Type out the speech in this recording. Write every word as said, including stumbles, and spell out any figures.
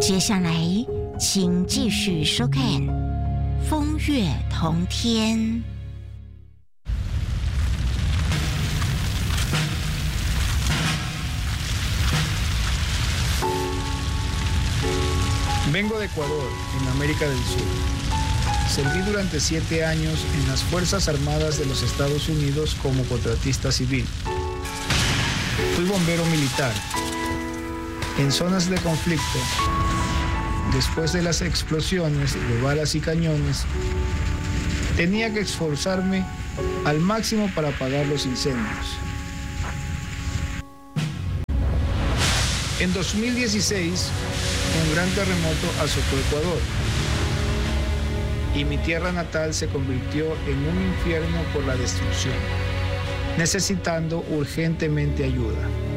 接下来，请继续收看《风月同天》。 Vengo de Ecuador, en América del Sur. Serví durante siete años en las Fuerzas Armadas de los Estados Unidos como contratista civil. Fui bombero militar. En zonas de conflicto, después de las explosiones de balas y cañones, tenía que esforzarme al máximo para apagar los incendios. En dos mil dieciséis, un gran terremoto azotó Ecuador y mi tierra natal se convirtió en un infierno por la destrucción, necesitando urgentemente ayuda.